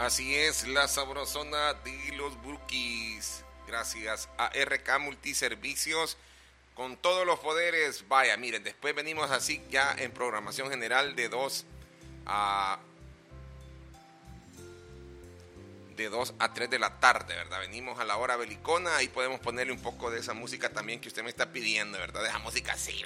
Así es, la sabrosona de los Burkis. Gracias a RK Multiservicios con todos los poderes. Vaya, miren, después venimos así ya en programación general de 2 a 3 de la tarde, ¿verdad? Venimos a la hora belicona, ahí podemos ponerle un poco de esa música también que usted me está pidiendo, ¿verdad? De esa música así,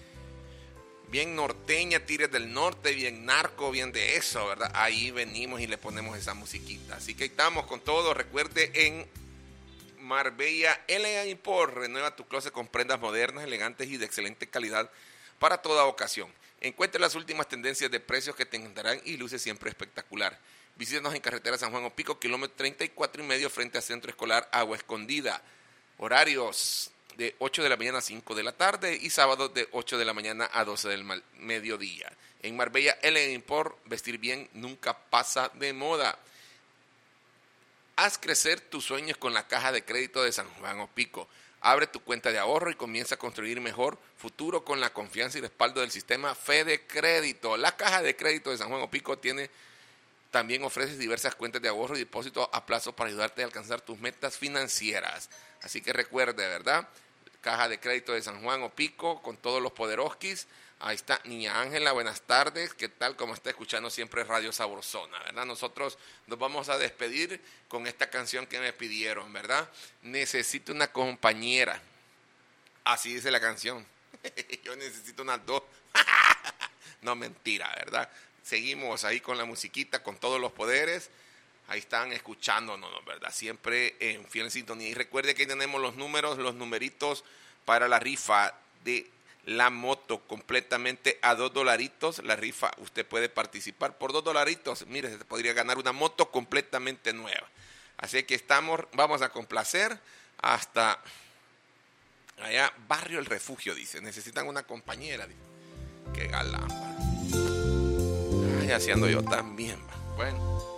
bien norteña, Tigres del Norte, bien narco, bien de eso, ¿verdad? Ahí venimos y le ponemos esa musiquita. Así que estamos con todo. Recuerde, en Marbella Elegant Import, renueva tu closet con prendas modernas, elegantes y de excelente calidad para toda ocasión. Encuentra las últimas tendencias de precios que te encantarán y luce siempre espectacular. Visítanos en carretera San Juan Opico, kilómetro 34 y medio, frente al Centro Escolar Agua Escondida. Horarios de 8 de la mañana a 5 de la tarde y sábados de 8 de la mañana a 12 del mediodía. En Marbella Elegant Import, vestir bien nunca pasa de moda. Haz crecer tus sueños con la Caja de Crédito de San Juan Opico. Abre tu cuenta de ahorro y comienza a construir mejor futuro con la confianza y respaldo del sistema Fede Crédito. La Caja de Crédito de San Juan Opico también ofrece diversas cuentas de ahorro y depósito a plazo para ayudarte a alcanzar tus metas financieras. Así que recuerde, ¿verdad? Caja de Crédito de San Juan Opico con todos los poderoskis. Ahí está Niña Ángela, buenas tardes. ¿Qué tal? Como está escuchando siempre Radio Sabrosona, ¿verdad? Nosotros nos vamos a despedir con esta canción que me pidieron, ¿verdad? Necesito una compañera. Así dice la canción. Yo necesito unas dos. No, mentira, ¿verdad? Seguimos ahí con la musiquita, con todos los poderes. Ahí están escuchándonos, ¿verdad? Siempre en fiel sintonía. Y recuerde que ahí tenemos los numeritos para la rifa de la moto completamente a $2. La rifa, usted puede participar por $2. Mire, se podría ganar una moto completamente nueva. Así que vamos a complacer hasta allá, Barrio El Refugio, dice. Necesitan una compañera, dice. Qué galán, va. Ay, así ando yo también, va. Bueno.